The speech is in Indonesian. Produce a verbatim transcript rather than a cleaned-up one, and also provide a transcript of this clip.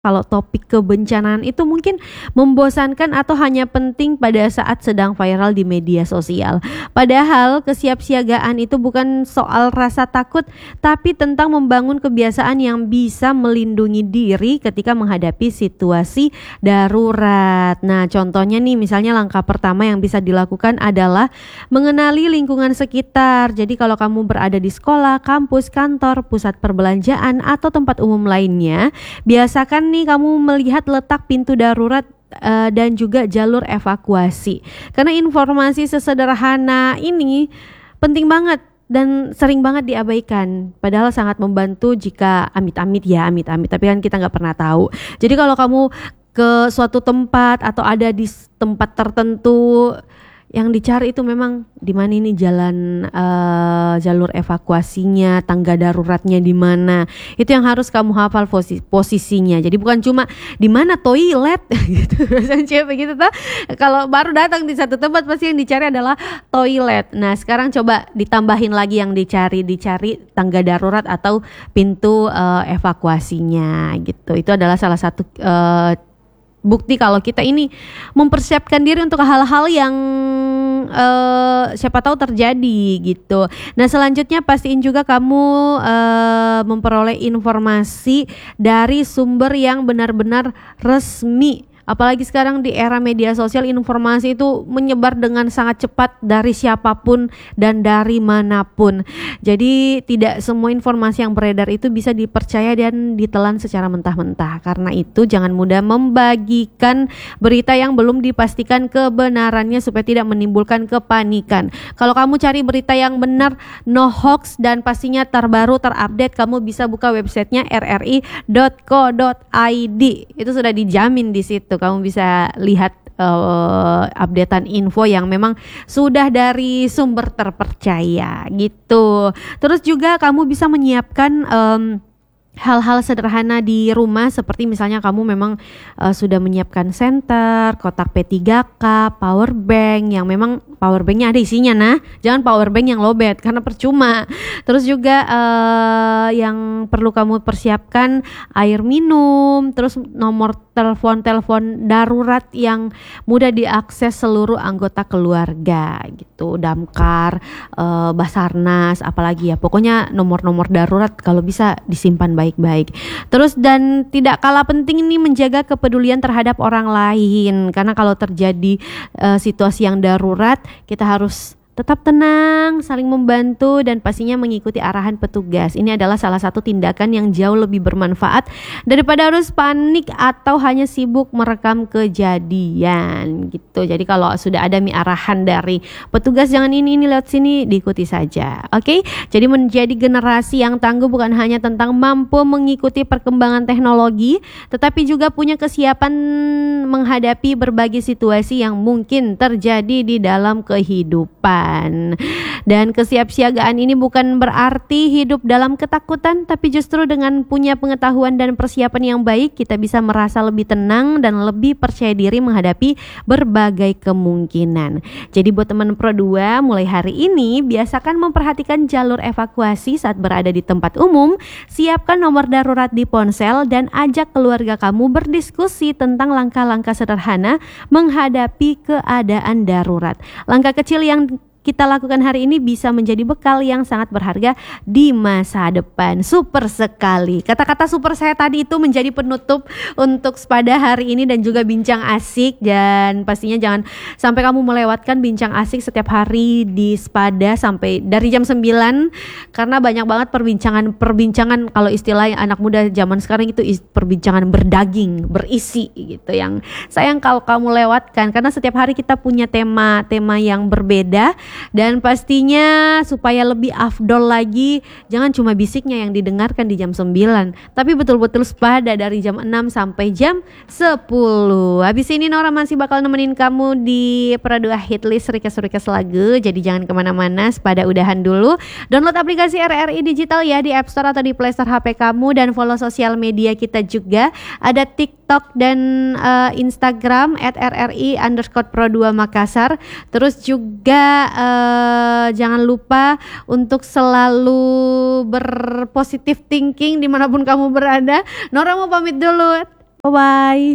Kalau topik kebencanaan itu mungkin membosankan atau hanya penting pada saat sedang viral di media sosial. Padahal kesiapsiagaan itu bukan soal rasa takut, tapi tentang membangun kebiasaan yang bisa melindungi diri ketika menghadapi situasi darurat. Nah, contohnya nih, misalnya langkah pertama yang bisa dilakukan adalah mengenali lingkungan sekitar. Jadi kalau kamu berada di sekolah, kampus, kantor, pusat perbelanjaan, atau tempat umum lainnya, biasakan nih kamu melihat letak pintu darurat uh, dan juga jalur evakuasi. Karena informasi sesederhana ini penting banget dan sering banget diabaikan. Padahal sangat membantu jika amit-amit ya, amit-amit. Tapi kan kita nggak pernah tahu. Jadi kalau kamu ke suatu tempat atau ada di tempat tertentu, yang dicari itu memang di mana ini jalan uh, jalur evakuasinya, tangga daruratnya di mana. Itu yang harus kamu hafal posi- posisinya. Jadi bukan cuma di mana toilet gitu. Biasanya cewek begitu tuh. Kalau baru datang di satu tempat pasti yang dicari adalah toilet. Nah, sekarang coba ditambahin lagi yang dicari, dicari tangga darurat atau pintu uh, evakuasinya gitu. Itu adalah salah satu uh, bukti kalau kita ini mempersiapkan diri untuk hal-hal yang uh, siapa tahu terjadi gitu. Nah, selanjutnya pastiin juga kamu uh, memperoleh informasi dari sumber yang benar-benar resmi. Apalagi sekarang di era media sosial, informasi itu menyebar dengan sangat cepat dari siapapun dan dari manapun. Jadi tidak semua informasi yang beredar itu bisa dipercaya dan ditelan secara mentah-mentah. Karena itu jangan mudah membagikan berita yang belum dipastikan kebenarannya supaya tidak menimbulkan kepanikan. Kalau kamu cari berita yang benar, no hoax dan pastinya terbaru, terupdate, kamu bisa buka websitenya r r i dot co dot i d. Itu sudah dijamin di situ. Kamu bisa lihat uh, updatean info yang memang sudah dari sumber terpercaya gitu. Terus juga kamu bisa menyiapkan um, hal-hal sederhana di rumah, seperti misalnya kamu memang uh, sudah menyiapkan senter, kotak P tiga K, power bank yang memang power banknya ada isinya. Nah, jangan power bank yang lowbat karena percuma. Terus juga uh, yang perlu kamu persiapkan air minum, terus nomor telepon-telepon darurat yang mudah diakses seluruh anggota keluarga gitu, damkar, uh, basarnas, apalagi ya, pokoknya nomor-nomor darurat kalau bisa disimpan baik-baik. Terus dan tidak kalah penting ini menjaga kepedulian terhadap orang lain, karena kalau terjadi uh, situasi yang darurat, kita harus tetap tenang, saling membantu, dan pastinya mengikuti arahan petugas. Ini adalah salah satu tindakan yang jauh lebih bermanfaat daripada harus panik atau hanya sibuk merekam kejadian gitu. Jadi kalau sudah ada nih arahan dari petugas, jangan ini ini lewat sini, diikuti saja. Oke? Jadi menjadi generasi yang tangguh bukan hanya tentang mampu mengikuti perkembangan teknologi, tetapi juga punya kesiapan menghadapi berbagai situasi yang mungkin terjadi di dalam kehidupan. Dan kesiapsiagaan ini bukan berarti hidup dalam ketakutan, tapi justru dengan punya pengetahuan dan persiapan yang baik, kita bisa merasa lebih tenang dan lebih percaya diri menghadapi berbagai kemungkinan. Jadi buat teman Pro dua, mulai hari ini biasakan memperhatikan jalur evakuasi saat berada di tempat umum, siapkan nomor darurat di ponsel, dan ajak keluarga kamu berdiskusi tentang langkah-langkah sederhana menghadapi keadaan darurat. Langkah kecil yang kita lakukan hari ini bisa menjadi bekal yang sangat berharga di masa depan. Super sekali. Kata-kata super saya tadi itu menjadi penutup untuk Spada hari ini dan juga bincang asik. Dan pastinya jangan sampai kamu melewatkan bincang asik setiap hari di Spada sampai dari jam sembilan, karena banyak banget perbincangan-perbincangan, kalau istilah anak muda zaman sekarang itu perbincangan berdaging, berisi gitu, yang sayang kalau kamu lewatkan, karena setiap hari kita punya tema-tema yang berbeda. Dan pastinya supaya lebih afdol lagi, jangan cuma bisiknya yang didengarkan di jam sembilan, tapi betul-betul Spada dari jam enam sampai jam sepuluh. Habis ini Nora masih bakal nemenin kamu di Pro dua Hitlist Request-Request lagu. Jadi jangan kemana-mana, Spada udahan dulu. Download aplikasi R R I Digital ya di App Store atau di Play Store H P kamu, dan follow sosial media kita juga. Ada TikTok dan uh, Instagram at R R I underscore Pro dua Makassar. Terus juga uh, jangan lupa untuk selalu berpositif thinking dimanapun kamu berada. Nora mau pamit dulu. Bye-bye.